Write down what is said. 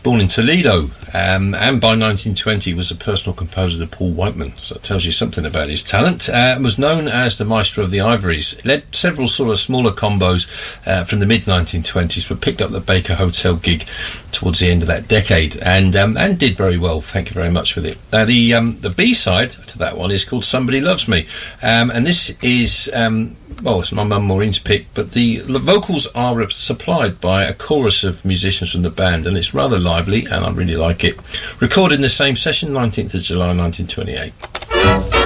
born in Toledo, and by 1920 was a personal composer to Paul Whiteman, so it tells you something about his talent. Was known as the Maestro of the Ivories, led several sort of smaller combos from the mid-1920s, but picked up the Baker Hotel gig towards the end of that decade, and did very well, thank you very much with it. The B-side to that one is called Somebody Loves Me, and this is... it's my mum Maureen's pick, but the vocals are supplied by a chorus of musicians from the band, and it's rather lively, and I really like it. Recorded in the same session, 19th of July 1928.